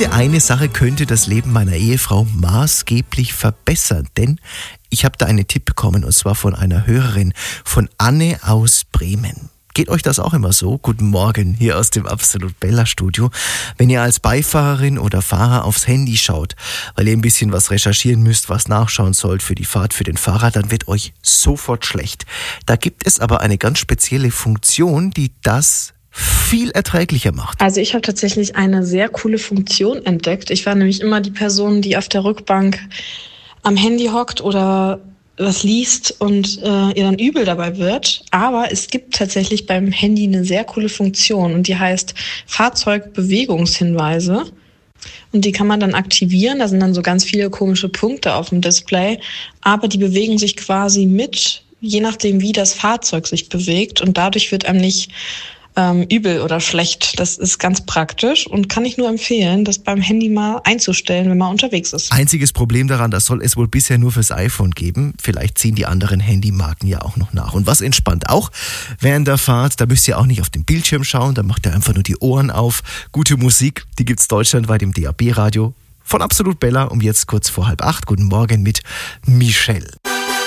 diese eine Sache könnte das Leben meiner Ehefrau maßgeblich verbessern, denn ich habe da einen Tipp bekommen und zwar von einer Hörerin, von Anne aus Bremen. Geht euch das auch immer so? Guten Morgen hier aus dem Absolut Bella Studio. Wenn ihr als Beifahrerin oder Fahrer aufs Handy schaut, weil ihr ein bisschen was recherchieren müsst, was nachschauen sollt für die Fahrt, für den Fahrer, dann wird euch sofort schlecht. Da gibt es aber eine ganz spezielle Funktion, die das viel erträglicher macht. Also ich habe tatsächlich eine sehr coole Funktion entdeckt. Ich war nämlich immer die Person, die auf der Rückbank am Handy hockt oder was liest und ihr dann übel dabei wird. Aber es gibt tatsächlich beim Handy eine sehr coole Funktion und die heißt Fahrzeugbewegungshinweise. Und die kann man dann aktivieren. Da sind dann so ganz viele komische Punkte auf dem Display. Aber die bewegen sich quasi mit, je nachdem wie das Fahrzeug sich bewegt. Und dadurch wird einem nicht übel oder schlecht. Das ist ganz praktisch und kann ich nur empfehlen, das beim Handy mal einzustellen, wenn man unterwegs ist. Einziges Problem daran, das soll es wohl bisher nur fürs iPhone geben. Vielleicht ziehen die anderen Handymarken ja auch noch nach. Und was entspannt auch während der Fahrt, da müsst ihr auch nicht auf den Bildschirm schauen, da macht ihr einfach nur die Ohren auf. Gute Musik, die gibt's deutschlandweit im DAB-Radio. Von Absolut Bella um jetzt kurz vor 7:30. Guten Morgen mit Michelle.